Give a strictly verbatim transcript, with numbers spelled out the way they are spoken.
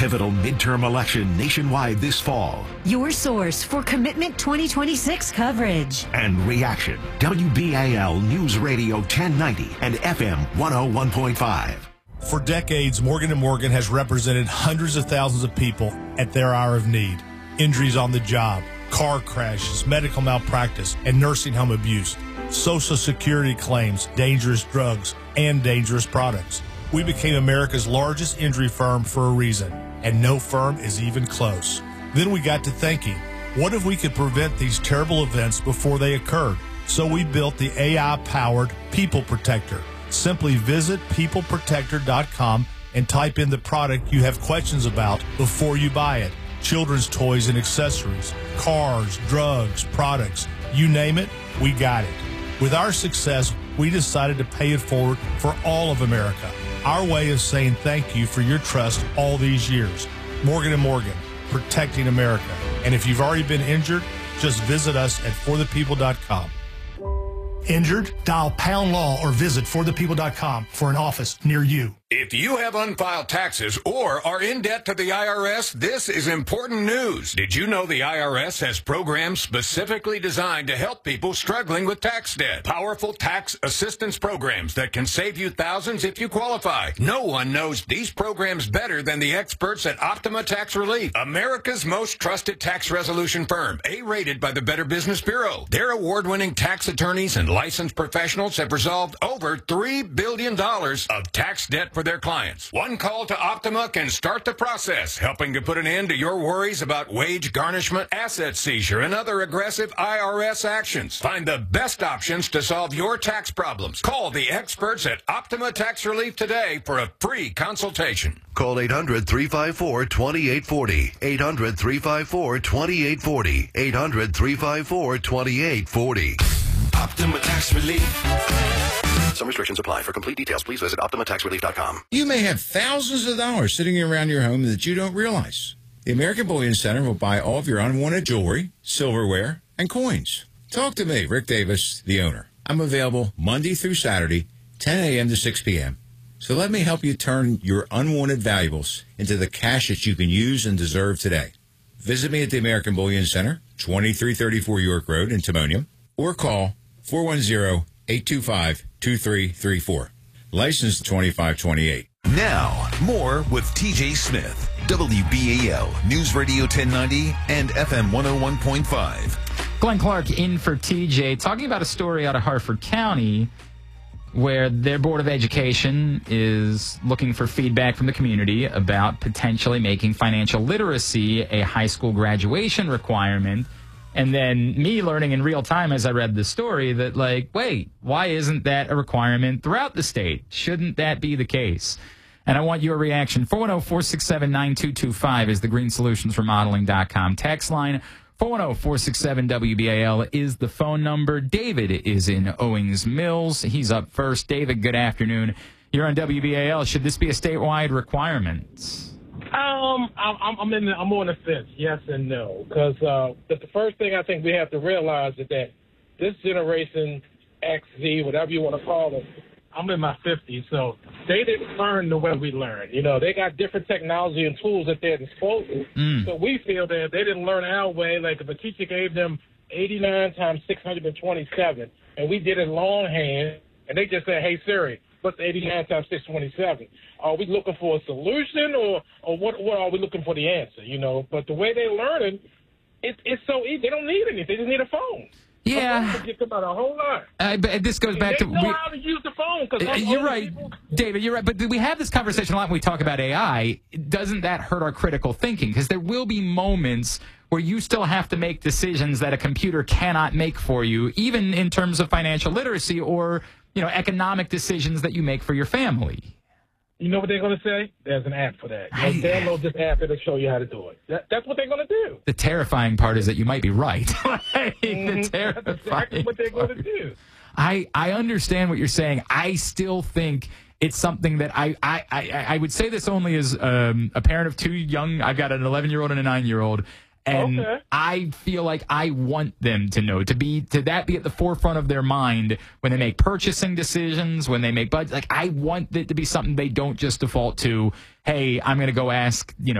pivotal midterm election nationwide this fall. Your source for Commitment twenty twenty-six coverage. And reaction. W B A L News Radio ten ninety and F M one oh one point five. For decades, Morgan and Morgan has represented hundreds of thousands of people at their hour of need. Injuries on the job, car crashes, medical malpractice, and nursing home abuse, Social Security claims, dangerous drugs, and dangerous products. We became America's largest injury firm for a reason, and no firm is even close. Then we got to thinking, what if we could prevent these terrible events before they occurred? So we built the A I-powered People Protector. Simply visit people protector dot com and type in the product you have questions about before you buy it. Children's toys and accessories, cars, drugs, products, you name it, we got it. With our success, we decided to pay it forward for all of America. Our way of saying thank you for your trust all these years. Morgan and Morgan, protecting America. And if you've already been injured, just visit us at for the people dot com. Injured? Dial pound law or visit for the people dot com for an office near you. If you have unfiled taxes or are in debt to the I R S, this is important news. Did you know the I R S has programs specifically designed to help people struggling with tax debt? Powerful tax assistance programs that can save you thousands if you qualify. No one knows these programs better than the experts at Optima Tax Relief, America's most trusted tax resolution firm, A-rated by the Better Business Bureau. Their award-winning tax attorneys and licensed professionals have resolved over three billion dollars of tax debt for their clients. One call to Optima can start the process, helping to put an end to your worries about wage garnishment, asset seizure, and other aggressive I R S actions. Find the best options to solve your tax problems. Call the experts at Optima Tax Relief today for a free consultation. Call eight hundred, three five four, two eight four zero. eight hundred, three five four, two eight four zero. eight hundred, three five four, two eight four zero. Optima Tax Relief. Some restrictions apply. For complete details, please visit optima tax relief dot com. You may have thousands of dollars sitting around your home that you don't realize. The American Bullion Center will buy all of your unwanted jewelry, silverware, and coins. Talk to me, Rick Davis, the owner. I'm available Monday through Saturday, ten a.m. to six p.m. So let me help you turn your unwanted valuables into the cash that you can use and deserve today. Visit me at the American Bullion Center, twenty-three thirty-four York Road in Timonium, or call four one zero, eight two five, two three three four. License twenty-five twenty-eight. Now, more with T J Smith, W B A L News Radio ten ninety and F M one oh one point five. Glenn Clark in for T J, talking about a story out of Harford County where their Board of Education is looking for feedback from the community about potentially making financial literacy a high school graduation requirement. And then me learning in real time as I read the story that, like, wait, why isn't that a requirement throughout the state? Shouldn't that be the case? And I want your reaction. four one zero, four six seven, nine two two five is the green solutions remodeling dot com text line. four one zero, four six seven, W B A L is the phone number. David is in Owings Mills. He's up first. David, good afternoon. You're on W B A L. Should this be a statewide requirement? Um, I'm I'm in the, I'm on the fence, yes and no, because uh, the, the first thing I think we have to realize is that this generation X, Z, whatever you want to call it, I'm in my fifties, so they didn't learn the way we learned. You know, they got different technology and tools at their disposal. Mm. So we feel that if they didn't learn our way, like if a teacher gave them eighty-nine times six hundred twenty-seven, and we did it longhand, and they just said, hey, Siri, what's eighty-nine times six hundred twenty-seven? Are we looking for a solution, or or what, what are we looking for the answer, you know? But the way they're learning, it, it's so easy. They don't need anything. They just need a phone. Yeah. Get them out a whole lot. Uh, but this goes back they to... know we, how to use the phone. Cause uh, you're right, people, David, you're right. But we have this conversation a lot when we talk about A I. Doesn't that hurt our critical thinking? Because there will be moments where you still have to make decisions that a computer cannot make for you, even in terms of financial literacy or, you know, economic decisions that you make for your family. You know what they're going to say? There's an app for that. You know, I, download this app. It'll show you how to do it. That, that's what they're going to do. The terrifying part is that you might be right. like, mm-hmm. the terrifying that's exactly what they're going to do. I, I understand what you're saying. I still think it's something that I, I, I, I would say this only as um, a parent of two young. I've got an eleven-year-old and a nine-year-old. And okay. I feel like I want them to know, to be to that be at the forefront of their mind when they make purchasing decisions, when they make budgets. Like, I want it to be something they don't just default to, hey, I'm going to go ask, you know,